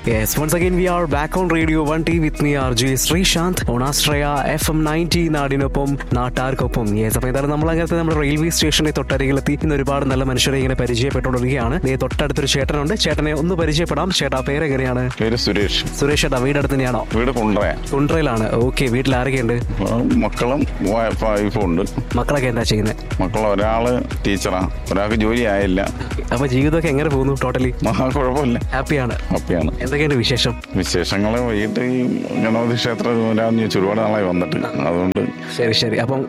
Yes, once again we are back on Radio 1T with me RJ Srishant on Astraya FM 90 നാടിനൊപ്പം നാട്ടാർക്കൊപ്പം. Yes, അപ്പോൾ എന്തായാലും നമ്മളങ്ങനത്തെ നമ്മുടെ railway സ്റ്റേഷന്റെ തൊട്ടരികിലെത്തി ഇന്ന് ഒരുപാട് നല്ല മനുഷ്യരെ ഇങ്ങനെ പരിചയപ്പെട്ടുകൊണ്ടിരിക്കുകയാണ്. തൊട്ടടുത്തൊരു ചേട്ടനുണ്ട്. ചേട്ടനെ ഒന്ന് പരിചയപ്പെടാം. ചേട്ടാ പേര് എങ്ങനെയാണ്? പേര് സുരേഷ്. സുരേഷ് ചേട്ടാ വീട് അടുത്ത് തന്നെയാണോ? വീട് കുണ്ട്രയിലാണ്. ഓക്കെ, വീട്ടിൽ ആരൊക്കെയുണ്ട്? മക്കളും വൈഫും ഉണ്ട്. മക്കളൊക്കെ എന്താ ചെയ്യുന്നത്? മക്കൾ ഒരാള് ടീച്ചറാ, ഒരാൾക്ക് ജോലി ആയില്ല. അപ്പൊ ജീവിതമൊക്കെ എങ്ങനെ പോകുന്നു? ടോട്ടലി കുഴപ്പമില്ല, ഹാപ്പിയാണ്. എന്തൊക്കെയാണ് വിശേഷങ്ങള്? വൈകിട്ട് ഈ ഗണപതി ക്ഷേത്രം വരാമെന്ന് ചോദിച്ചു, ഒരുപാട് നാളായി വന്നിട്ട്. അതുകൊണ്ട് ശരി. അപ്പം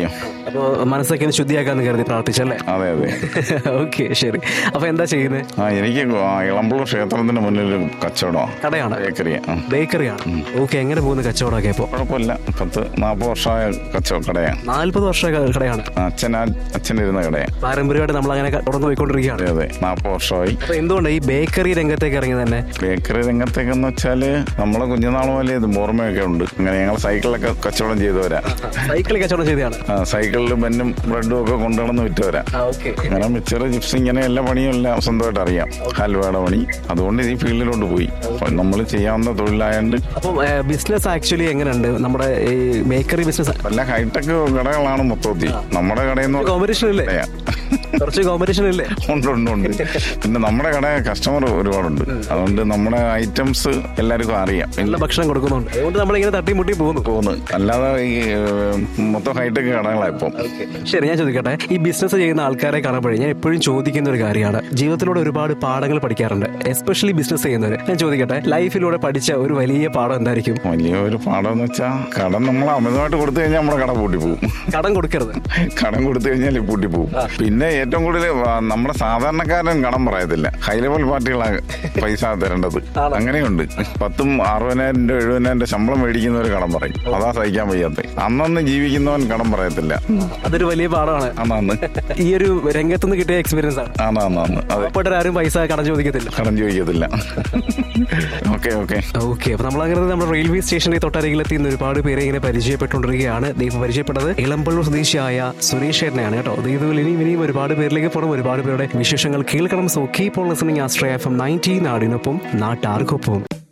മനസ്സൊക്കെ ശുദ്ധിയാക്കാന്ന് കരുതി പ്രാർത്ഥിച്ചല്ലേ? അതെ. ഓക്കെ, ശരി. അപ്പൊ എന്താ ചെയ്യുന്നത്? എനിക്ക് ഇളമ്പള്ളൂർ ക്ഷേത്രത്തിന്റെ മുന്നിൽ ഒരു കച്ചവടമാണ്, കടയാണ്, ബേക്കറിയാണ്. ഓക്കെ, എങ്ങനെ പോകുന്നു കച്ചവടമൊക്കെ? ഇപ്പൊ കുഴപ്പമില്ല. 10-40 വർഷമായ കടയാണ്. 40 വർഷ കടയാണ്. അച്ഛനിരുന്ന കടയാണ്. പാരമ്പര്യമായിട്ട് നമ്മൾ അങ്ങനെ തുറന്നു പോയിക്കൊണ്ടിരിക്കുകയാണ്. അതെ, 40 വർഷമായി. അപ്പൊ എന്തുകൊണ്ട് ഈ ബേക്കറി രംഗത്തേക്ക് ഇറങ്ങി തന്നെ? ബേക്കറി രംഗത്തേക്കെന്ന് വെച്ചാല് നമ്മളെ കുഞ്ഞുനാൾ പോലെ ഇത് ഓർമ്മയൊക്കെ ഉണ്ട്. അങ്ങനെ ഞങ്ങൾ സൈക്കിളിലൊക്കെ കച്ചവടം ചെയ്തവരാ. സൈക്കിളിൽ കച്ചവടം ചെയ്തതാണ്? സൈക്കിളിൽ ബെന്നും ബ്രെഡും ഒക്കെ കൊണ്ടുവന്ന് വിറ്റവരാ. അങ്ങനെ മിച്ചർ, ചിപ്സ്, ഇങ്ങനെ എല്ലാ പണിയും എല്ലാം സ്വന്തമായിട്ട് അറിയാം. ഹൽവയുടെ പണി. അതുകൊണ്ട് ഈ ഫീൽഡിലോട്ട് പോയി. നമ്മൾ ചെയ്യാവുന്ന തൊഴിലായോണ്ട്. അപ്പം ബിസിനസ് ആക്ച്വലി എങ്ങനെയുണ്ട് നമ്മുടെ ഈ ബേക്കറി ബിസിനസ്? എല്ലാം ഹൈടെക് കടകളാണ് മൊത്തത്തിൽ. നമ്മുടെ കടയിൽ നിന്ന് കോമ്പറ്റീഷൻ ഇല്ലേ? കുറച്ച് കോമ്പറ്റീഷൻ ഇല്ലേ? ഉണ്ട്. പിന്നെ നമ്മുടെ കട കസ്റ്റമർ ഒരുപാടുണ്ട്. അതുകൊണ്ട് നമ്മുടെ ഐറ്റംസ് എല്ലാവർക്കും അറിയാം. എല്ലാ ഭക്ഷണം കൊടുക്കുന്നുണ്ട്. അതുകൊണ്ട് നമ്മളിങ്ങനെ തട്ടിമുട്ടി പോകുന്നു. അല്ലാതെ ഈ മൊത്തം ഹൈടെക് കടകളാണ് ഇപ്പം. ശരി, ഞാൻ ചോദിക്കട്ടെ, ഈ ബിസിനസ് ചെയ്യുന്ന ആൾക്കാരെ കാണുമ്പോഴേ ഞാൻ എപ്പോഴും ചോദിക്കുന്ന ഒരു കാര്യമാണ്, ജീവിതത്തിലൂടെ ഒരുപാട് പാഠങ്ങൾ പഠിക്കാറുണ്ട്, എസ്പെഷ്യലി ബിസിനസ് ചെയ്യുന്നവർ. ഞാൻ ചോദിക്കട്ടെ, ലൈഫിലൂടെ പഠിച്ച ഒരു വലിയ പാഠം എന്തായിരിക്കും? വലിയൊരു പാഠം എന്ന് വെച്ചാൽ, കടം നമ്മൾ അമിതമായിട്ട് കൊടുത്തു കഴിഞ്ഞാൽ നമ്മുടെ കട പൂട്ടി പോകും. കടം കൊടുക്കരുത്. കടം കൊടുത്തു കഴിഞ്ഞാൽ പൂട്ടി പോകും. പിന്നെ ഏറ്റവും കൂടുതൽ നമ്മുടെ സാധാരണക്കാരൻ കടം പറയത്തില്ല, ഹൈ ലെവൽ പാർട്ടികളാണ് പൈസ തരേണ്ടത്. അങ്ങനെയുണ്ട്. 60,000 രൂപ 70,000 ശമ്പളം മേടിക്കുന്നവർ കടം പറയും. അതാ സഹിക്കാൻ വയ്യാത്ത. അന്നൊന്ന് ജീവിക്കുന്നവൻ കടം പറയത്തില്ല. അതൊരു വലിയ പാഠമാണ്. അന്നാന്ന് ഈ ഒരു രംഗത്തുനിന്ന് കിട്ടിയ എക്സ്പീരിയൻസ് ആണ്. ആരും പൈസ കടം ചോദിക്കത്തില്ല. ഓക്കെ. അപ്പൊ നമ്മളങ്ങനെ നമ്മുടെ റെയിൽവേ സ്റ്റേഷന്റെ തൊട്ടരികിലെത്തി ഒരുപാട് പേരെ ഇങ്ങനെ പരിചയപ്പെട്ടുകൊണ്ടിരിക്കുകയാണ്. ദൈവം പരിചയപ്പെട്ടത് ഇളമ്പള്ളൂർ സ്വദേശിയായ സുരേഷ് ചേട്ടനെയാണ് കേട്ടോ. ദൈവത്തിൽ ഇനിയും ഒരുപാട് പേരിലേക്ക് പോകണം, ഒരുപാട് പേരുടെ വിശേഷങ്ങൾ കേൾക്കണം. So keep on listening ആസ്ട്രയ FM 90 നാടിനൊപ്പം നാട്ടാർക്കൊപ്പം.